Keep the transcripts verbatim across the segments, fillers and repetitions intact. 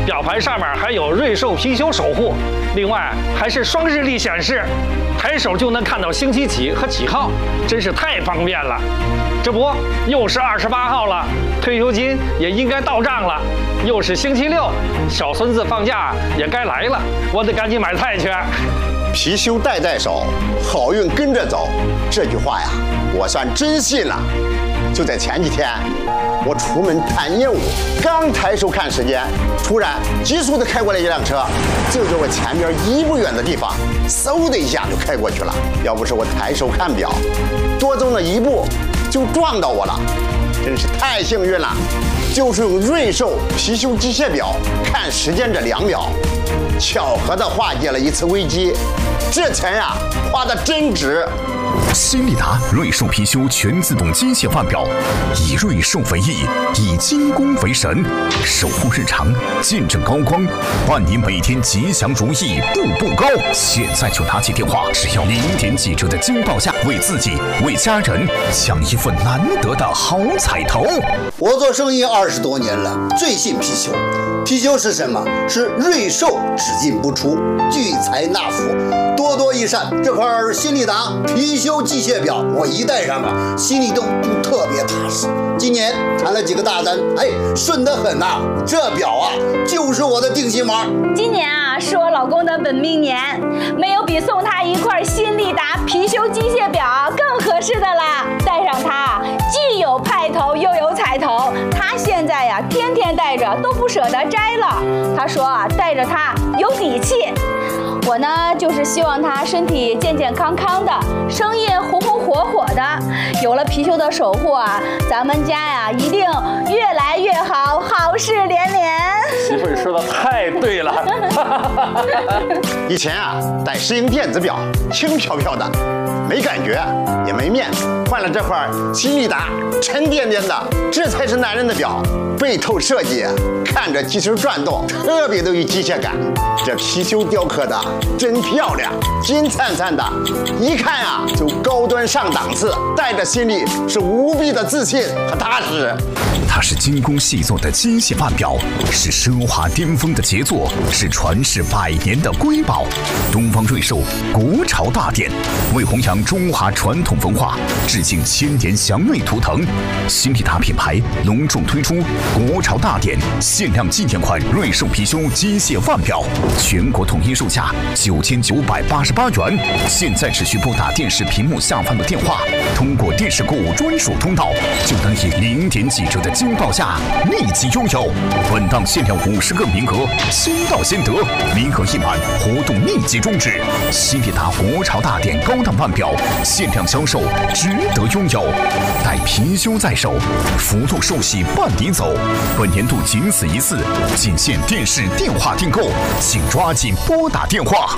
表盘上面还有瑞兽貔貅守护，另外还是双日历显示，抬手就能看到星期几和几号，真是太方便了。这不，又是二十八号了，退休金也应该到账了。又是星期六，小孙子放假也该来了，我得赶紧买菜去。 貔貅带在手，好运跟着走。这句话呀，我算真信了。就在前几天，我出门谈业务，刚抬手看时间，突然急速的开过来一辆车，就在我前边一步远的地方，嗖的一下就开过去了。要不是我抬手看表，多走那一步就撞到我了，真是太幸运了。就是用瑞兽貔貅机械表看时间这两秒，巧合的化解了一次危机，这钱呀花的真值。 新利达瑞兽貔貅全自动机械腕表，以瑞兽为翼，以精工为神，守护日常，见证高光，伴你每天吉祥如意，步步高。现在就拿起电话，只要零点几折的惊爆价，为自己、为家人抢一份难得的好彩头。 我做生意二十多年了，最信貔貅。貔貅是什么？是瑞兽只进不出，聚财纳福，多多益善。这块新利达貔貅机械表，我一戴上啊，心里都特别踏实。今年谈了几个大单，哎，顺得很呐、啊。这表啊，就是我的定心丸。 今年啊，是我老公的本命年，没有比送他一块新利达貔貅机械表更合适的了。戴上它，既有派头又有彩头。他现在呀，天天戴着都不舍得摘了。他说啊，戴着它有底气。我呢，就是希望他身体健健康康的，生意红红火火的。有了貔貅的守护啊，咱们家呀一定越来越好，好事连连。 媳妇儿说的太对了。 以前啊，戴石英电子表，轻飘飘的，没感觉，也没面子。换了这块新利达，沉甸甸的，这才是男人的表。背透设计，看着机身转动，特别的有机械感。这貔貅雕刻的真漂亮，金灿灿的，一看啊就高端上档次。戴着心里是无比的自信和踏实。 它是精工细作的机械腕表，是奢华巅峰的杰作，是传世百年的瑰宝。东方瑞兽国潮大典，为弘扬中华传统文化，致敬千年祥瑞图腾。新利达品牌隆重推出国潮大典限量纪念款瑞兽貔貅机械腕表，全国统一售价九千九百八十八元。现在只需拨打电视屏幕下方的电话，通过电视购物专属通道，就能以零点几折的惊爆价立即拥有。本档限量五十个名额，先到先得，名额一满，活动立即终止。新利达国潮大典高档腕表限量销售，值得拥有。带貔貅在手，福禄寿喜伴你走。本年度仅此一次，仅限电视电话订购，请抓紧拨打电话。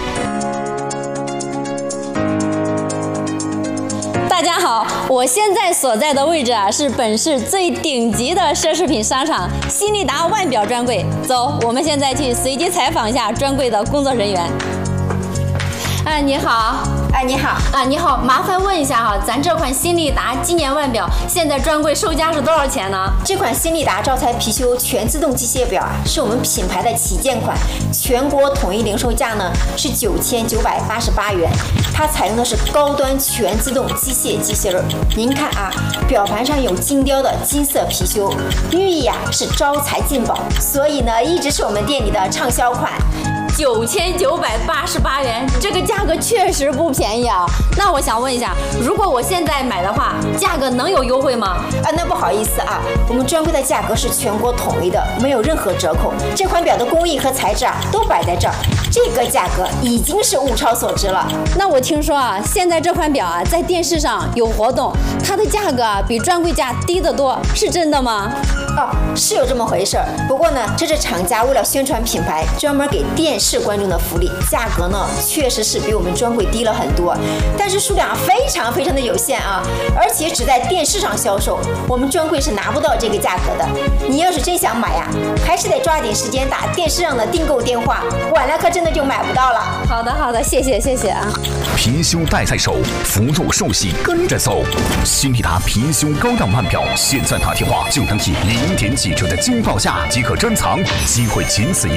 大家好，我现在所在的位置啊，是本市最顶级的奢侈品商场新利达腕表专柜。走，我们现在去随机采访一下专柜的工作人员。哎，你好。哎，你好啊，你好，麻烦问一下哈，咱这款新利达纪念腕表现在专柜售价是多少钱呢？ 这款新利达招财貔貅全自动机械表啊，是我们品牌的旗舰款，全国统一零售价呢是九千九百八十八元。它采用的是高端全自动机械机芯儿。您看啊，表盘上有金雕的金色貔貅，寓意啊是招财进宝，所以呢一直是我们店里的畅销款。 九千九百八十八元，这个价格确实不便宜啊。那我想问一下，如果我现在买的话，价格能有优惠吗？ 啊，那不好意思啊，我们专柜的价格是全国统一的，没有任何折扣。这款表的工艺和材质啊都摆在这儿，这个价格已经是物超所值了。 那我听说啊，现在这款表啊在电视上有活动，它的价格啊比专柜价低得多，是真的吗？ 哦，是有这么回事儿。不过呢，这是厂家为了宣传品牌，专门给电视观众的福利，价格呢确实是比我们专柜低了很多，但是数量非常非常的有限啊，而且只在电视上销售，我们专柜是拿不到这个价格的。你要是真想买呀、啊，还是得抓紧时间打电视上的订购电话，晚了可真的就买不到了。 好的好的，谢谢谢谢啊。 貔貅带在手，福禄寿喜跟着走。新利达貔貅高档腕表，现在打电话就能以零点几折的惊爆价即可珍藏，机会仅此一